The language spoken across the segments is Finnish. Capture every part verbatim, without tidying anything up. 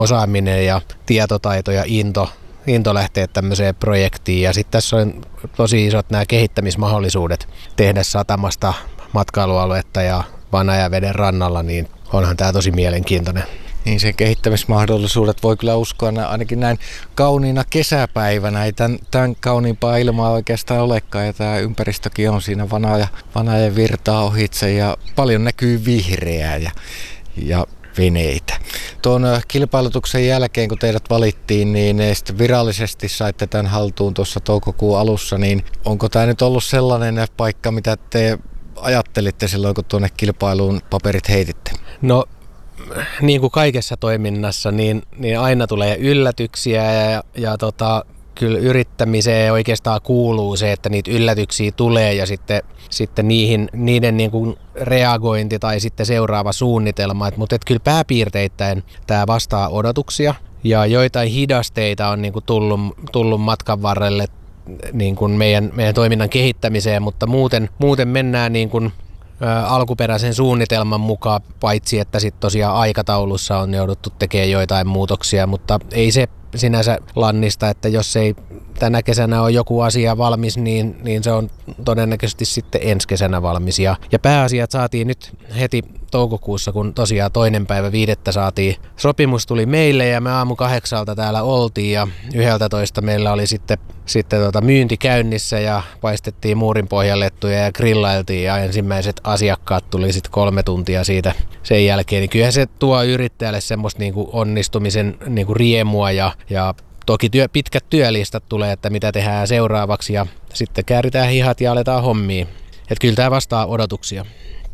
osaaminen ja tietotaito ja into, into lähteä tämmöiseen projektiin. Ja sitten tässä on tosi isot nämä kehittämismahdollisuudet tehdä satamasta matkailualuetta ja Vanajaveden rannalla, niin onhan tämä tosi mielenkiintoinen. Niin sen kehittämismahdollisuudet voi kyllä uskoa ainakin näin kauniina kesäpäivänä. Ei tämän, tämän kauniimpaa ilmaa oikeastaan olekaan ja tämä ympäristökin on siinä Vanaja, Vanajan virtaa ohitse ja paljon näkyy vihreää ja, ja veneitä. Tuon kilpailutuksen jälkeen, kun teidät valittiin, niin sitten virallisesti saitte tämän haltuun tuossa toukokuun alussa, niin onko tämä nyt ollut sellainen paikka, mitä te ajattelitte silloin, kun tuonne kilpailuun paperit heititte? No, niin kuin kaikessa toiminnassa, niin, niin aina tulee yllätyksiä ja, ja tota, kyllä yrittämiseen oikeastaan kuuluu se, että niitä yllätyksiä tulee ja sitten, sitten niihin, niiden niin kuin reagointi tai sitten seuraava suunnitelma. Et, mutta et kyllä pääpiirteittäin tämä vastaa odotuksia ja joitain hidasteita on niin kuin tullut, tullut matkan varrelle niin kuin meidän, meidän toiminnan kehittämiseen, mutta muuten, muuten mennään niin kuin alkuperäisen suunnitelman mukaan, paitsi että sitten tosiaan aikataulussa on jouduttu tekemään joitain muutoksia, mutta ei se sinänsä lannista, että jos ei tänä kesänä ole joku asia valmis, niin, niin se on todennäköisesti sitten ensi kesänä valmis. Ja, ja pääasiat saatiin nyt heti toukokuussa, kun tosiaan toinen päivä viidettä saatiin. Sopimus tuli meille ja me aamu kahdeksalta täällä oltiin ja yhdeltä toista meillä oli sitten, sitten tota myynti käynnissä ja paistettiin muurinpohjalettuja ja grillailtiin ja ensimmäiset asiakkaat tuli sitten kolme tuntia siitä sen jälkeen. Niin kyllähän se tuo yrittäjälle semmoista niinku onnistumisen niinku riemua ja, ja toki työ, pitkät työlistat tulee, että mitä tehdään seuraavaksi ja sitten kääritään hihat ja aletaan hommiin. Että kyllä tämä vastaa odotuksia.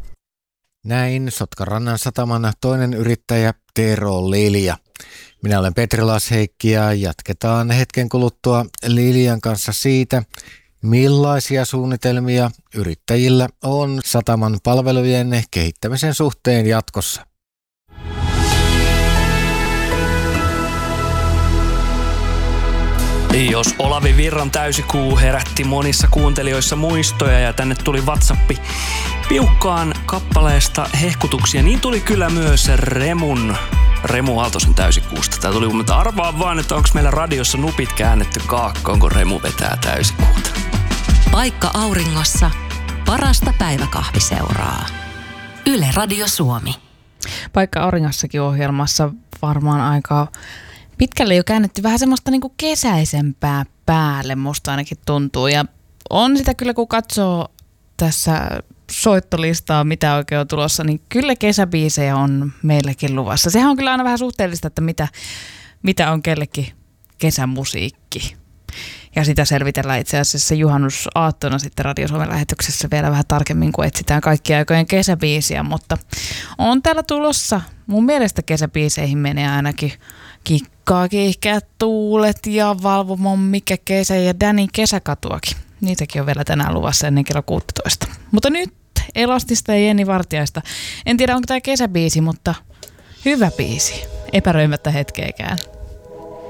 Näin Sotkarannan sataman toinen yrittäjä Tero Lilja. Minä olen Petri Lasheikki ja jatketaan hetken kuluttua Liljan kanssa siitä, millaisia suunnitelmia yrittäjillä on sataman palvelujen kehittämisen suhteen jatkossa. Jos Olavi Virran täysikuu herätti monissa kuuntelijoissa muistoja ja tänne tuli WhatsAppi piukkaan kappaleesta hehkutuksia, niin tuli kyllä myös Remun, Remu Aaltosen täysikuusta. Tää tuli, mutta arvaa vaan, että onko meillä radiossa nupit käännetty kaakkoon, kun Remu vetää täysikuuta. Paikka auringossa, parasta päiväkahviseuraa. Yle Radio Suomi. Paikka auringossakin ohjelmassa varmaan aika pitkälle jo käännetty vähän semmoista niinku kesäisempää päälle, musta ainakin tuntuu. Ja on sitä kyllä, kun katsoo tässä soittolistaa, mitä oikein on tulossa, niin kyllä kesäbiisejä on meillekin luvassa. Sehän on kyllä aina vähän suhteellista, että mitä, mitä on kellekin kesämusiikki. Ja sitä selvitellään itse asiassa juhannusaattona sitten Radio Suomen lähetyksessä vielä vähän tarkemmin, kun etsitään kaikkia aikojen kesäbiisiä. Mutta on täällä tulossa, mun mielestä kesäbiiseihin menee ainakin Kikkaa, kiihkeät tuulet ja Valvomon Mikä kesä ja Danny kesäkatuakin. Niitäkin on vielä tänään luvassa ennen kello kuusitoista. Mutta nyt Elastista ja Jenni Vartiaista. En tiedä, onko tämä kesäbiisi, mutta hyvä biisi. Epäröimättä hetkeäkään.